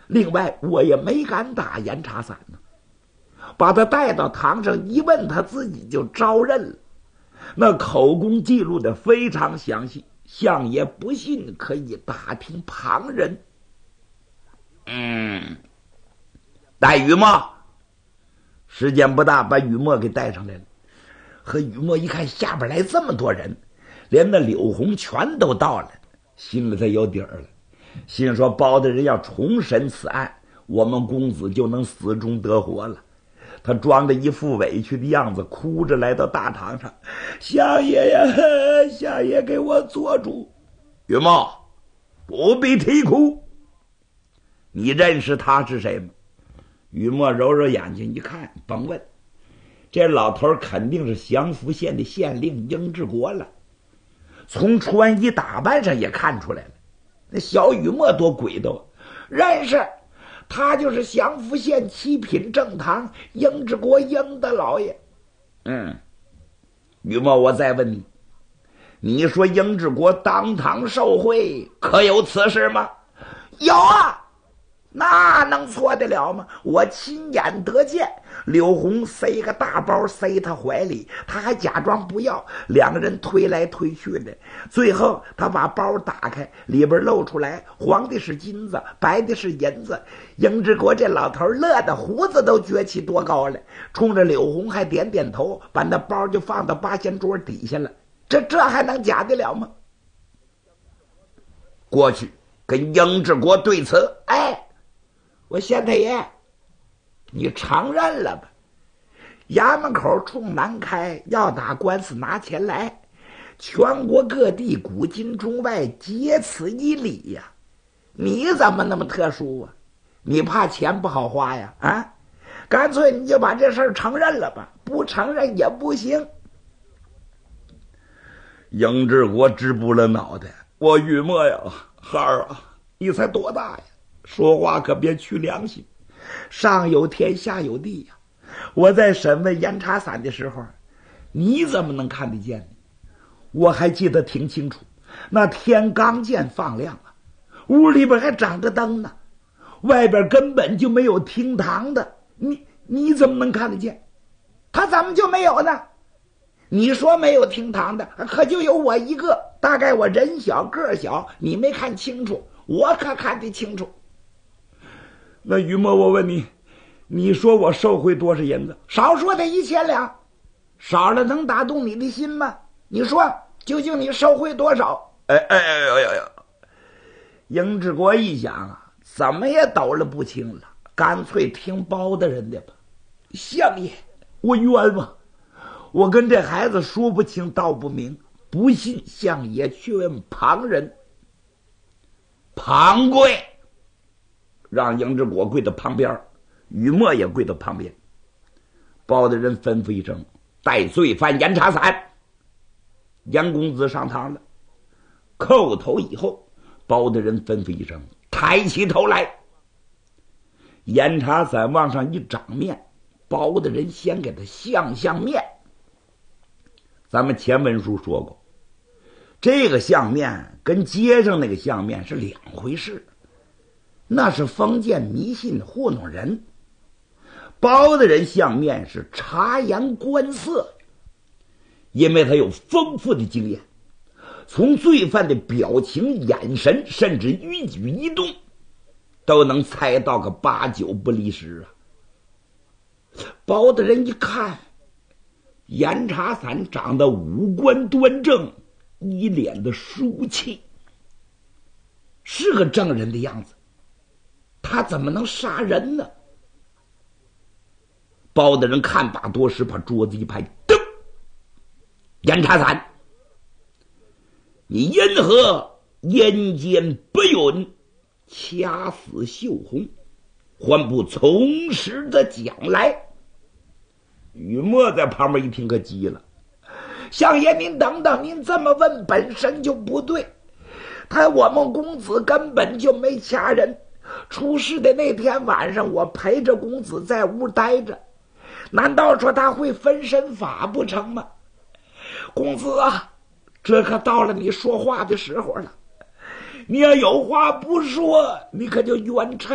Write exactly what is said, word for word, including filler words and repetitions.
另外，我也没敢打严查三呢。把他带到堂上一问，他自己就招认了。那口供记录的非常详细，相爷不信可以打听旁人。嗯，带雨墨，时间不大，把雨墨给带上来了。和雨墨一看下边来这么多人，连那柳红全都到了，心里他有底儿了。心说包大人要重审此案，我们公子就能死中得活了。他装着一副委屈的样子，哭着来到大堂上：“相爷呀，相爷给我做主。”雨墨，不必啼哭。你认识他是谁吗？雨墨揉揉眼睛一看，甭问，这老头肯定是祥符县的县令英志国了。从穿衣打扮上也看出来了。那小雨墨多鬼道，认识。他就是祥符县七品正堂英志国英大老爷。嗯，雨墨，我再问你，你说英志国当堂受贿，可有此事吗？有啊，那能错得了吗？我亲眼得见，柳红塞个大包塞他怀里，他还假装不要，两个人推来推去的，最后他把包打开，里边露出来黄的是金子，白的是银子。英志国这老头乐得胡子都撅起多高了，冲着柳红还点点头，把那包就放到八仙桌底下了。这这还能假得了吗？过去跟英志国对词，哎，我县太爷，你承认了吧？衙门口冲南开，要打官司拿钱来，全国各地古今中外皆此一理呀。你怎么那么特殊啊？你怕钱不好花呀？啊，干脆你就把这事儿承认了吧，不承认也不行。英志国直不了脑袋，我雨墨呀，孩儿啊，你才多大呀？说话可别去良心，上有天下有地呀。我在审问严查散的时候，你怎么能看得见呢？我还记得挺清楚，那天刚见放亮了，屋里边还长着灯呢，外边根本就没有厅堂的，你你怎么能看得见？他怎么就没有呢？你说没有厅堂的，可就有我一个，大概我人小个小，你没看清楚，我可看得清楚。那于墨，我问你，你说我受贿多少银子？少说的一千两，少了能打动你的心吗？你说究竟你受贿多少？哎哎哎哎哎！英志国一想啊，怎么也抖了不清了，干脆听包大人的吧。相爷，我冤枉，我跟这孩子说不清道不明，不信相爷去问旁人。旁跪，让英志国跪到旁边，雨墨也跪到旁边。包大人吩咐一声，带罪犯严查散。严公子上堂了，叩头以后，包大人吩咐一声，抬起头来。严查散往上一掌面，包大人先给他相相面。咱们前文书说过，这个相面跟街上那个相面是两回事，那是封建迷信糊弄人。包大人相面是察言观色，因为他有丰富的经验，从罪犯的表情、眼神，甚至一举一动，都能猜到个八九不离十啊。包大人一看，严查散长得五官端正，一脸的书气，是个正人的样子，他怎么能杀人呢？包大人看罢多时，把桌子一拍，噔！严查散，你因何阴间不允，掐死秀红，还不从实的讲来？雨墨在旁边一听可急了，相爷您等等，您这么问本身就不对，他我们公子根本就没掐人，出事的那天晚上我陪着公子在屋待着，难道说他会分身法不成吗？公子啊，这可到了你说话的时候了，你要有话不说，你可就冤沉